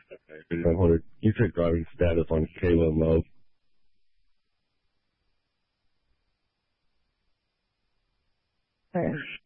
5100. You check driving status on Kayla Love. All right.